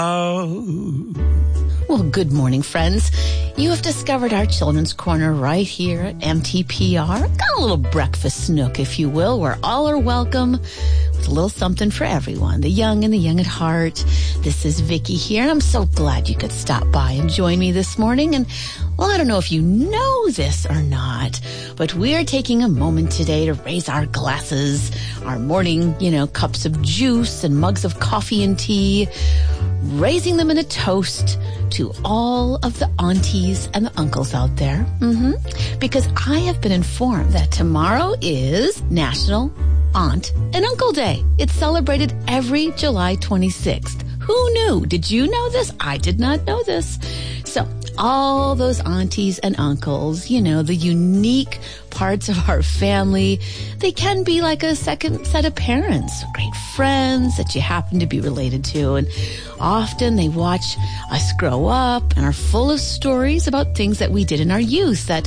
Well, good morning, friends. You have discovered our Children's Corner right here at MTPR. Got a little breakfast nook, if you will, where all are welcome with a little something for everyone, the young and the young at heart. This is Vicki here, and I'm so glad you could stop by and join me this morning. And, well, I don't know if you know this or not, but we are taking a moment today to raise our glasses, our morning, cups of juice and mugs of coffee and tea, raising them in a toast to all of the aunties and the uncles out there. Because I have been informed that tomorrow is National Aunt and Uncle Day. It's celebrated every July 26th. Who knew? Did you know this? I did not know this. So all those aunties and uncles, the unique parts of our family, they can be like a second set of parents, great friends that you happen to be related to. And often they watch us grow up and are full of stories about things that we did in our youth that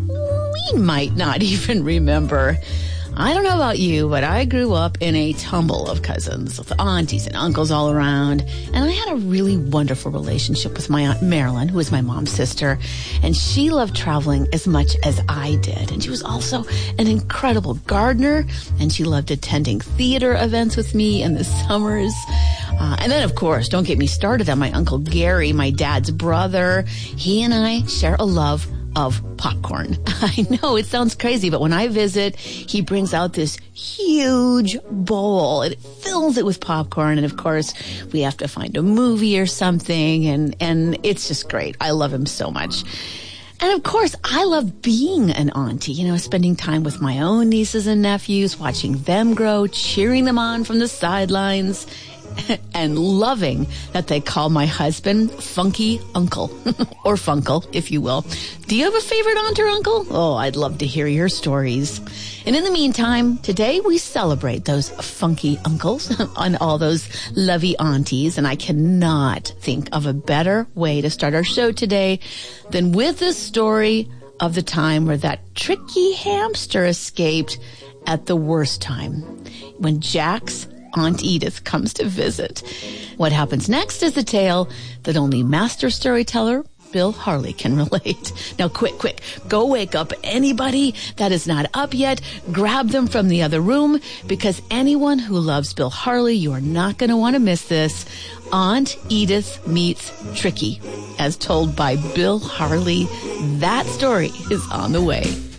we might not even remember. I don't know about you, but I grew up in a tumble of cousins with aunties and uncles all around. And I had a really wonderful relationship with my Aunt Marilyn, who is my mom's sister. And she loved traveling as much as I did. And she was also an incredible gardener. And she loved attending theater events with me in the summers. And then, of course, don't get me started on my Uncle Gary, my dad's brother. He and I share a love of popcorn. I know it sounds crazy, but when I visit, he brings out this huge bowl and fills it with popcorn. And of course, we have to find a movie or something. And it's just great. I love him so much. And of course, I love being an auntie, spending time with my own nieces and nephews, watching them grow, cheering them on from the sidelines, and loving that they call my husband Funky Uncle, or Funkle, if you will. Do you have a favorite aunt or uncle? Oh, I'd love to hear your stories. And in the meantime, today we celebrate those funky uncles and all those lovey aunties, and I cannot think of a better way to start our show today than with this story of the time where that tricky hamster escaped at the worst time, when Jack's Aunt Edith comes to visit. What happens next is a tale that only master storyteller Bill Harley can relate. Now, quick, go wake up anybody that is not up yet. Grab them from the other room, because anyone who loves Bill Harley, you are not going to want to miss this. Aunt Edith Meets Tricky, as told by Bill Harley. That story is on the way.